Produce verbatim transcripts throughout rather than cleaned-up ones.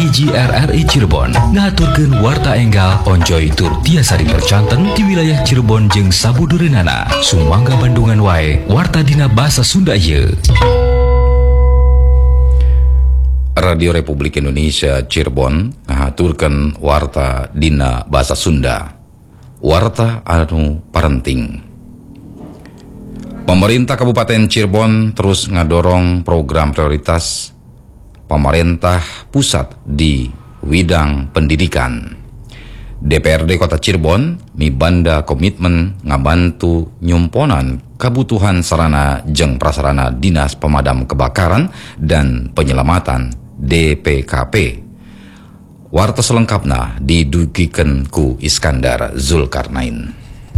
hiji R R I Cirebon ngaturkeun warta enggal onjoy tur tiasa dipercanten di wilayah Cirebon jeung sabudureunana. Sumangga Bandungan wae warta dina basa Sunda ieu. Radio Republik Indonesia Cirebon ngaturkeun warta dina basa Sunda. Warta anu parenting. Pemerintah Kabupaten Cirebon terus ngadorong program prioritas pemerintah pusat di bidang pendidikan. D P R D Kota Cirebon mibanda komitmen ngabantu nyumponan kebutuhan sarana jeung prasarana Dinas Pemadam Kebakaran dan Penyelamatan D P K P. Warta selengkapna didugikeun ku Iskandar Zulkarnain.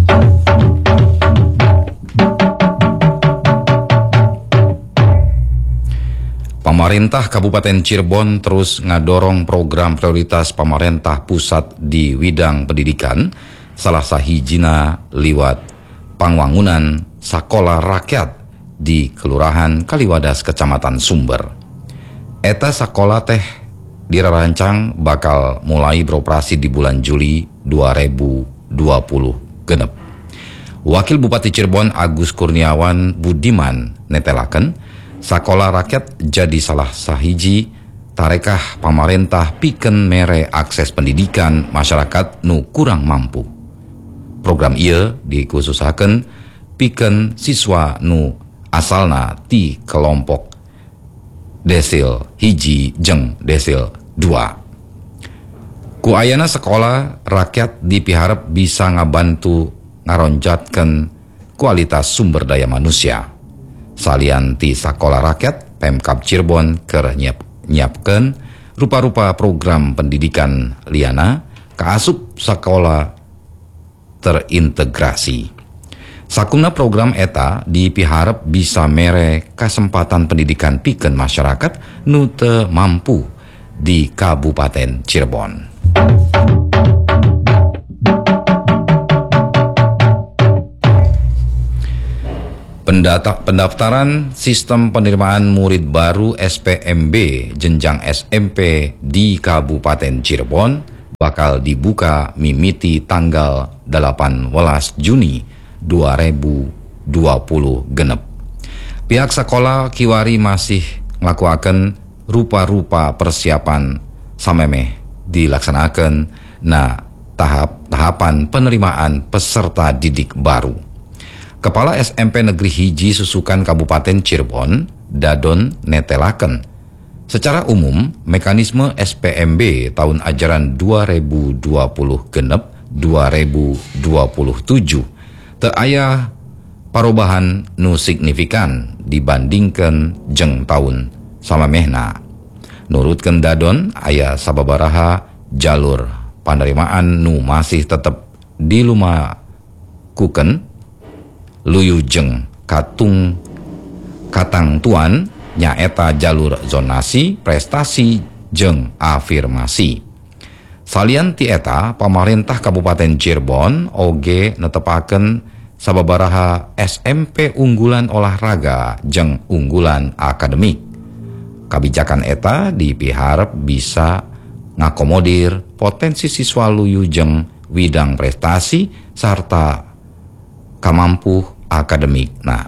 Pemerintah Kabupaten Cirebon terus ngadorong program prioritas pemerintah pusat di bidang pendidikan, salah sahijina liwat pangwangunan sakola rakyat di Kelurahan Kaliwadas Kecamatan Sumber. Eta sakola teh dirancang bakal mulai beroperasi di bulan Juli dua ribu dua puluh genep. Wakil Bupati Cirebon Agus Kurniawan Budiman netelakeun sakola rakyat jadi salah sahiji tarekah pamarentah pikeun mere akses pendidikan masyarakat nu kurang mampu. Program ieu dikhususakeun pikeun siswa nu asalna ti kelompok desil hiji jeung desil dua. Ku ayana sekolah rakyat dipiharep bisa ngabantu ngaronjatkeun kualitas sumber daya manusia. Salian ti sakola rakyat, Pemkab Cirebon keur nyiap, nyiapkeun rupa-rupa program pendidikan liana kaasup sakola terintegrasi. Sakuna program eta dipiharep bisa mere kasempatan pendidikan pikeun masyarakat nu teu mampu di Kabupaten Cirebon. Pendata, pendaftaran sistem penerimaan murid baru S P M B jenjang S M P di Kabupaten Cirebon bakal dibuka mimiti tanggal delapan belas Juni dua ribu dua puluh genep. Pihak sekolah kiwari masih nglakuakeun rupa-rupa persiapan samemeh dilaksanakeun na tahap-tahapan penerimaan peserta didik baru. Kepala S M P Negeri Hiji Susukan Kabupaten Cirebon, Dadon netelaken. Secara umum, mekanisme S P M B tahun ajaran dua ribu dua puluh genep dua ribu dua puluh tujuh teu aya parobahan nu signifikan dibandingkeun jeung tahun samamehna. Nurutkeun Dadon aya sababaraha jalur panerimaan nu masih tetep dilumakukeun luyu jeung katung katang tuan nyaeta jalur zonasi, prestasi jeung afirmasi. Salian ti eta pamarentah Kabupaten Cirebon oge netepakeun sababaraha S M P unggulan olahraga jeung unggulan akademik. Kabijakan eta dipiharep bisa ngakomodir potensi siswa luyu jeung widang prestasi sarta kamampuh akademik. Nah,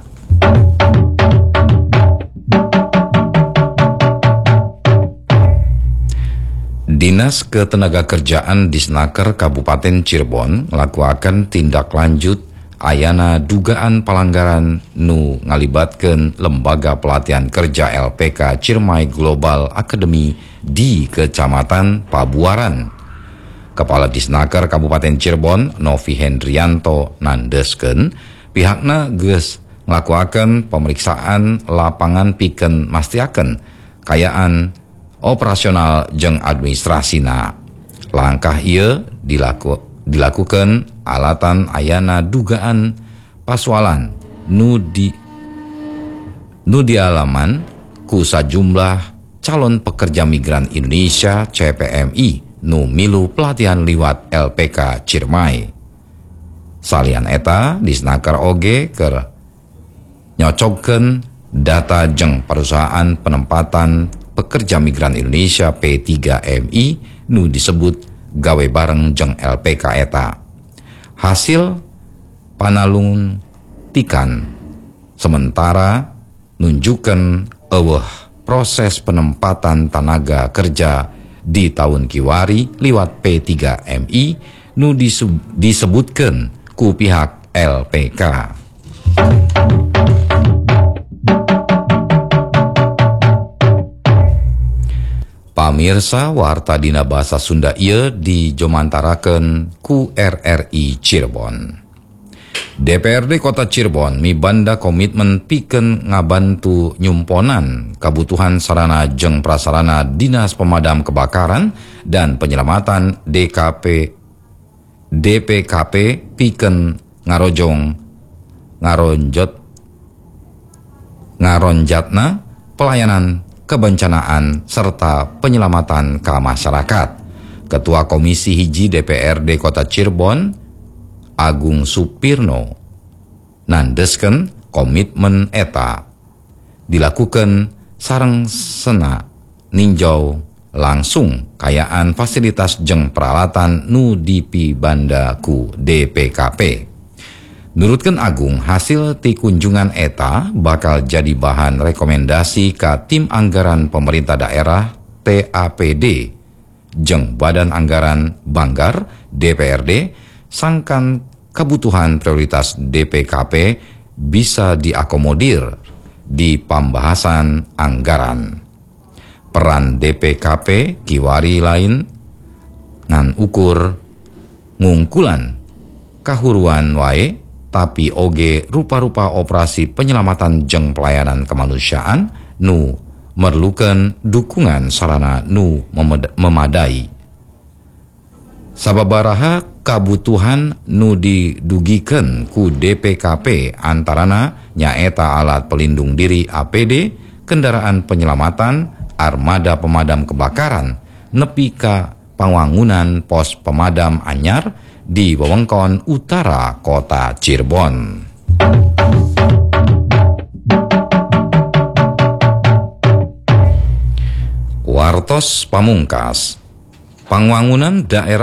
Dinas Ketenagakerjaan Disnaker Kabupaten Cirebon ngelakuakan tindak lanjut ayana dugaan pelanggaran nu ngalibatkeun lembaga pelatihan kerja L P K Ciremai Global Academy di Kecamatan Pabuaran. Kepala Disnaker Kabupaten Cirebon Novi Hendrianto nandeskeun pihakna geus nglakuakeun pemeriksaan lapangan pikeun mastiakeun kayaan operasional jeung administrasina. Langkah ieu dilaku, dilakukeun alatan ayana dugaan paswalan nu di nu dialaman ku sajumlah calon pekerja migran Indonesia C P M I nu milu pelatihan liwat L P K Ciremai. Salian eta Disnaker oge keur nyocogkeun data jeung perusahaan penempatan Pekerja Migran Indonesia P tiga M I nu disebut gawe bareng jeng L P K eta. Hasil panalung tikan sementara nunjukkan eueuh proses penempatan tenaga kerja di tahun kiwari liwat P tiga M I nu disebutkan ku pihak L P K. Pamirsa, warta dina bahasa Sunda ieu dijomantarakeun ku R R I Cirebon. D P R D Kota Cirebon mibanda komitmen pikeun ngabantu nyumponan kabutuhan sarana jeung prasarana Dinas Pemadam Kebakaran dan Penyelamatan D K P D P K P pikeun ngarojong ngaronjot ngaronjatna pelayanan kebencanaan serta penyelamatan ke masyarakat. Ketua Komisi Hiji D P R D Kota Cirebon Agung Supirno nandeskeun komitmen eta dilakukan sareng sena ninjau langsung kayaan fasilitas jeung peralatan nu dipibanda ku D P K P. Nurutkeun Agung, hasil ti kunjungan eta bakal jadi bahan rekomendasi ka tim anggaran pemerintah daerah T A P D jeung Badan Anggaran Banggar D P R D sangkan kebutuhan prioritas D P K P bisa diakomodir di pembahasan anggaran. Peran D P K P kiwari lain ngan ukur ngungkulan kahuruan wae tapi oge rupa-rupa operasi penyelamatan jeung pelayanan kemanusiaan nu merlukeun dukungan sarana nu memadai. Sababaraha kabutuhan nu didugikeun ku D P K P antarana nyaeta alat pelindung diri A P D, kendaraan penyelamatan, armada pemadam kebakaran, nepi ka pangwangunan pos pemadam anyar di wewengkon utara Kota Cirebon. Wartos pamungkas, pangwangunan daerah